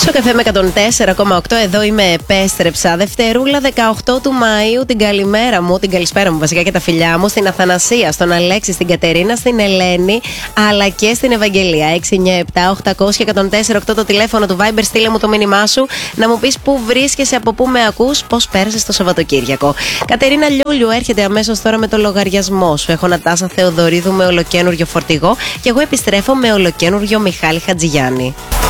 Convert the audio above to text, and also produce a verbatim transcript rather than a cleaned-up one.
Στο καφέ με εκατόν τέσσερα κόμμα οκτώ, εδώ είμαι, επέστρεψα. Δευτερούλα δεκαοκτώ του Μαΐου, την καλημέρα μου, την καλησπέρα μου βασικά και τα φιλιά μου στην Αθανασία, στον Αλέξη, στην Κατερίνα, στην Ελένη, αλλά και στην Ευαγγελία. έξι εννιά επτά οκτακόσια εκατόν τέσσερα οκτώ το τηλέφωνο του Viber, στείλε μου το μήνυμά σου να μου πεις πού βρίσκεσαι, από πού με ακούς, πώς πέρασες το Σαββατοκύριακο. Κατερίνα Λιούλιου έρχεται αμέσως τώρα με το λογαριασμό σου. Έχω Νατάσα Θεοδωρίδου με ολοκένουργιο φορτηγό και εγώ επιστρέφω με ολοκένουργιο Μιχάλη Χατζηγιάννη.